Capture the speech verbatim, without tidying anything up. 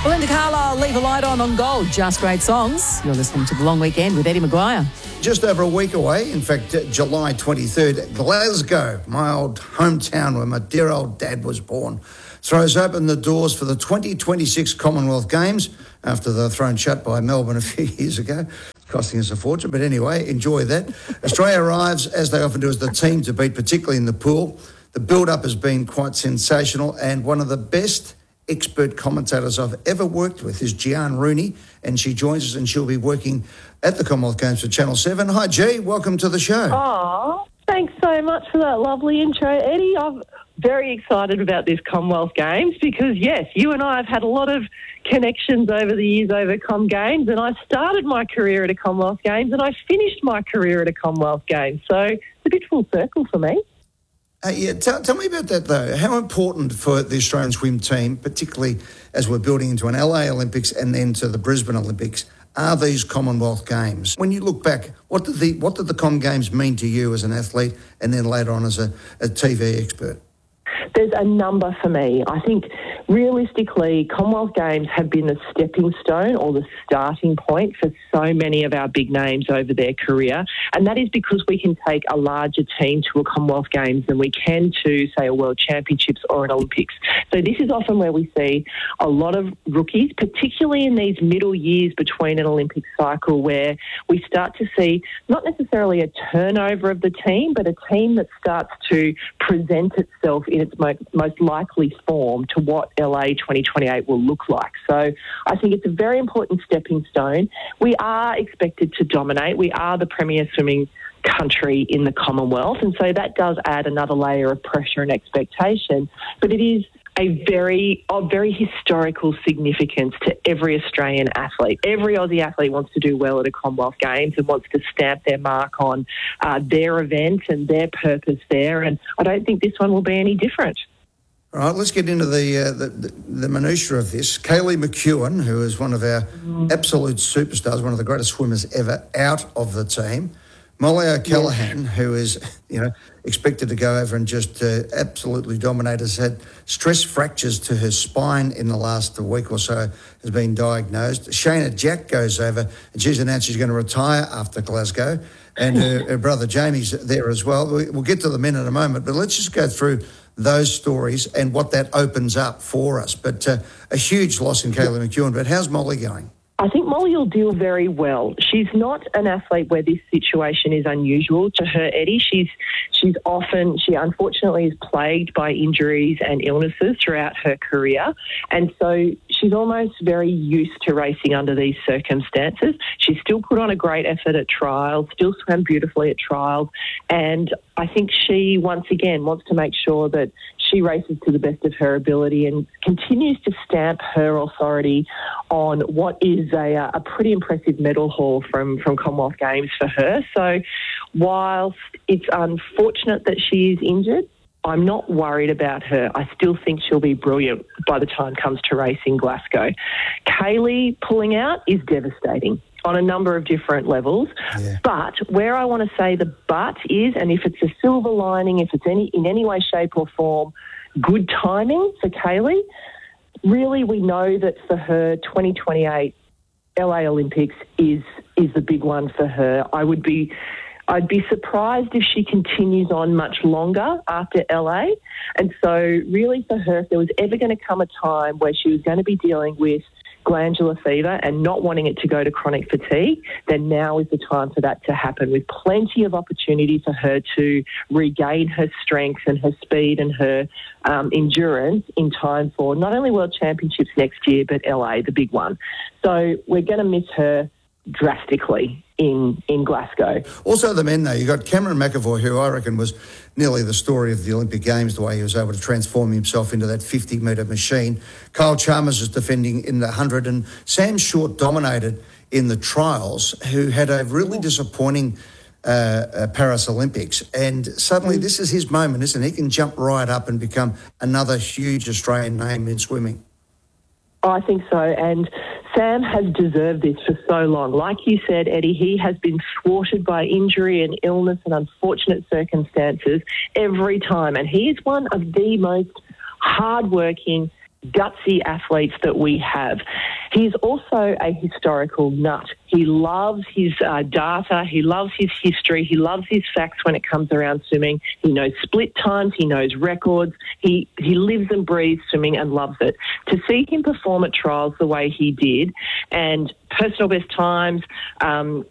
Belinda Carlisle, Leave a Light On on Gold. Just great songs. You're listening to The Long Weekend with Eddie Maguire. Just over a week away, in fact, July twenty-third, Glasgow, my old hometown where my dear old dad was born, throws open the doors for the twenty twenty-six Commonwealth Games after they were thrown shut by Melbourne a few years ago, costing us a fortune. But anyway, enjoy that. Australia arrives, as they often do, as the team to beat, particularly in the pool. The build-up has been quite sensational, and one of the best expert commentators I've ever worked with is Gian Rooney, and she joins us and she'll be working at the Commonwealth Games for Channel seven. Hi, G. Welcome to the show. Oh, thanks so much for that lovely intro, Eddie. I'm very excited about this Commonwealth Games because, yes, you and I have had a lot of connections over the years over Com Games, and I started my career at a Commonwealth Games and I finished my career at a Commonwealth Games. So it's a bit full circle for me. Uh, yeah, tell, tell me about that, though. How important for the Australian swim team, particularly as we're building into an L A Olympics and then to the Brisbane Olympics, are these Commonwealth Games? When you look back, what did the what did the Com Games mean to you as an athlete and then later on as a, a T V expert? There's a number for me. I think realistically, Commonwealth Games have been the stepping stone or the starting point for so many of our big names over their career. And that is because we can take a larger team to a Commonwealth Games than we can to, say, a World Championships or an Olympics. So this is often where we see a lot of rookies, particularly in these middle years between an Olympic cycle, where we start to see not necessarily a turnover of the team, but a team that starts to present itself in its most, most likely form to what L A twenty twenty-eight will look like. So I think it's a very important stepping stone. We are expected to dominate. We are the premier swimming country in the Commonwealth, and so that does add another layer of pressure and expectation. But it is a very, of very historical significance to every Australian athlete. Every Aussie athlete wants to do well at a Commonwealth Games and wants to stamp their mark on uh, their event and their purpose there, and I don't think this one will be any different. All right, let's get into the, uh, the, the, the minutiae of this. Kaylee McEwen, who is one of our mm. absolute superstars, one of the greatest swimmers ever out of the team. Molly O'Callaghan, yes. who is, you know, expected to go over and just uh, absolutely dominate, has had stress fractures to her spine in the last week or so, has been diagnosed. Shayna Jack goes over and she's announced she's going to retire after Glasgow, and her, her brother Jamie's there as well. We'll get to the men in a moment, but let's just go through those stories and what that opens up for us. But uh, a huge loss in Kaylee McEwen. But how's Molly going? I think Molly will deal very well. She's not an athlete where this situation is unusual to her, Eddie. She's she's often, she unfortunately is plagued by injuries and illnesses throughout her career. And so she's almost very used to racing under these circumstances. She still put on a great effort at trials, still swam beautifully at trials. And I think she, once again, wants to make sure that she races to the best of her ability and continues to stamp her authority on what is a, a pretty impressive medal haul from, from Commonwealth Games for her. So whilst it's unfortunate that she is injured, I'm not worried about her. I still think she'll be brilliant by the time it comes to racing Glasgow. Kaylee pulling out is devastating on a number of different levels. Yeah. But where I want to say the but is, and if it's a silver lining, if it's any in any way, shape or form, good timing for Kaylee, really we know that for her twenty twenty-eight L A Olympics is is the big one for her. I would be I'd be surprised if she continues on much longer after L A. And so really for her, if there was ever going to come a time where she was going to be dealing with glandular fever and not wanting it to go to chronic fatigue, then now is the time for that to happen, with plenty of opportunity for her to regain her strength and her speed and her um, endurance in time for not only World Championships next year, but L A, the big one. So we're going to miss her drastically in in Glasgow. Also the men, though, you got Cameron McEvoy, who I reckon was nearly the story of the Olympic Games, the way he was able to transform himself into that fifty metre machine. Kyle Chalmers is defending in the one hundred, and Sam Short dominated in the trials, who had a really disappointing uh, uh, Paris Olympics. And suddenly this is his moment, isn't it? He can jump right up and become another huge Australian name in swimming. I think so, and Sam has deserved this for so long. Like you said, Eddie, he has been thwarted by injury and illness and unfortunate circumstances every time, and he is one of the most hardworking, gutsy athletes that we have. He's also a historical nut. He loves his uh, data. He loves his history. He loves his facts when it comes around swimming. He knows split times. He knows records. He, he lives and breathes swimming and loves it. To see him perform at trials the way he did and personal best times, um,